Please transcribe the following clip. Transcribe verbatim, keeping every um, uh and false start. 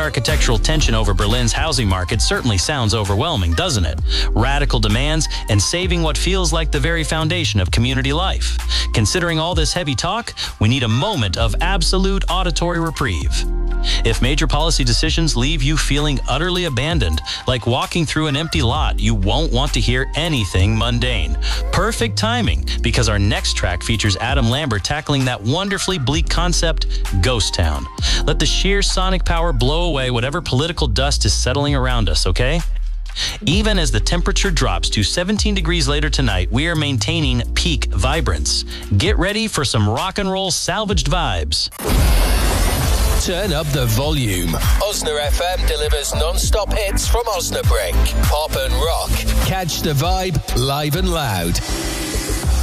architectural tension over Berlin's housing market certainly sounds overwhelming, doesn't it? Radical demands and saving what feels like the very foundation of community life. Considering all this heavy talk, we need a moment of absolute auditory reprieve. If major policy decisions leave you feeling utterly abandoned, like walking through an empty lot, you won't want to hear anything mundane. Perfect timing, because our next track features Adam Lambert tackling that wonderfully bleak concept, Ghost Town. Let the sheer sonic power blow away whatever political dust is settling around us, okay? Even as the temperature drops to seventeen degrees later tonight, we are maintaining peak vibrance. Get ready for some rock and roll salvaged vibes. Turn up the volume. Osna F M delivers non-stop hits from Osnabrück. Pop and rock. Catch the vibe live and loud.